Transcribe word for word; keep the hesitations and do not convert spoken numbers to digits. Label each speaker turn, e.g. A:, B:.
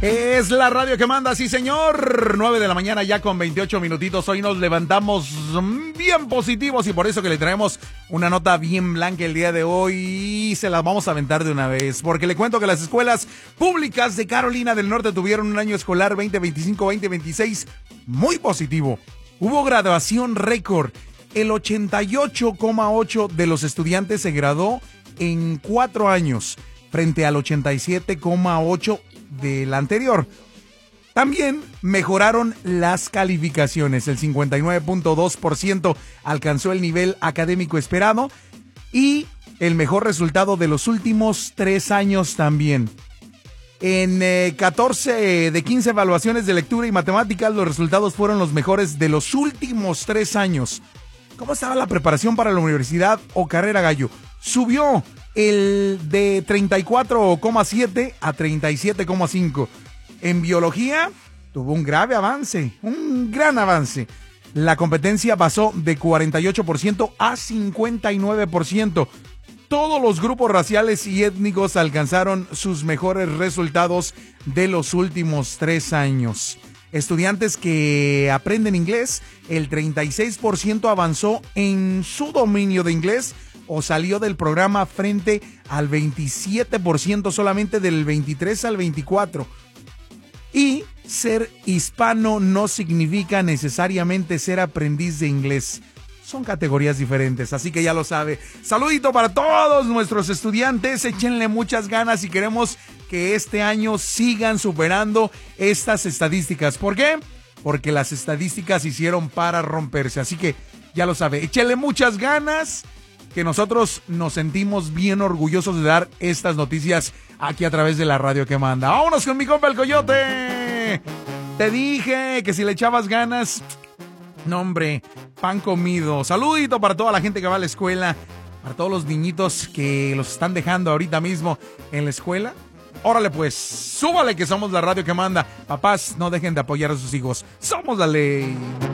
A: Es la radio que manda, sí señor. nueve de la mañana ya con veintiocho minutitos. Hoy nos levantamos bien positivos y por eso que le traemos una nota bien blanca el día de hoy. Y se las vamos a aventar de una vez. Porque le cuento que las escuelas públicas de Carolina del Norte tuvieron un año escolar veinte veinticinco veinte veintiséis muy positivo. Hubo graduación récord. El ochenta y ocho coma ocho de los estudiantes se graduó en cuatro años, frente al ochenta y siete coma ocho del anterior. También mejoraron las calificaciones. El cincuenta y nueve punto dos por ciento alcanzó el nivel académico esperado y el mejor resultado de los últimos tres años también. En eh, catorce de quince evaluaciones de lectura y matemáticas, los resultados fueron los mejores de los últimos tres años. ¿Cómo estaba la preparación para la universidad o carrera, gallo? Subió el de treinta y cuatro coma siete a treinta y siete coma cinco. En biología tuvo un grave avance, un gran avance. La competencia pasó de cuarenta y ocho por ciento a cincuenta y nueve por ciento. Todos los grupos raciales y étnicos alcanzaron sus mejores resultados de los últimos tres años. Estudiantes que aprenden inglés, el treinta y seis por ciento avanzó en su dominio de inglés o salió del programa frente al veintisiete por ciento solamente del veintitrés al veinticuatro. Y ser hispano no significa necesariamente ser aprendiz de inglés. Son categorías diferentes, así que ya lo sabe. Saludito para todos nuestros estudiantes, échenle muchas ganas y queremos que este año sigan superando estas estadísticas. ¿Por qué? Porque las estadísticas hicieron para romperse, así que ya lo sabe, échenle muchas ganas, que nosotros nos sentimos bien orgullosos de dar estas noticias aquí a través de la radio que manda. ¡Vámonos con mi compa el Coyote! Te dije que si le echabas ganas... No, hombre, pan comido. Saludito para toda la gente que va a la escuela, para todos los niñitos que los están dejando ahorita mismo en la escuela. Órale pues, súbale que somos la radio que manda. Papás, no dejen de apoyar a sus hijos. Somos la ley.